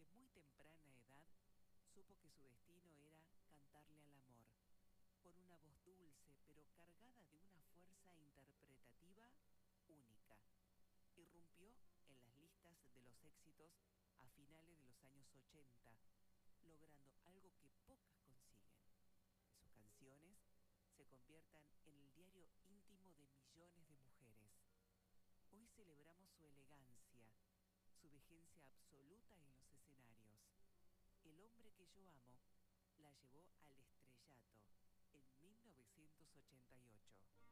desde muy temprana edad supo que su destino era cantarle al amor, con una voz dulce pero cargada de una fuerza interpretativa única. Irrumpió en las listas de los éxitos a finales de los años 80, logrando algo que pocas consiguen, que sus canciones se conviertan en el diario íntimo de millones de mujeres. Hoy celebramos su elegancia, su vigencia absoluta en los escenarios. El hombre que yo amo la llevó al estrellato en 1988.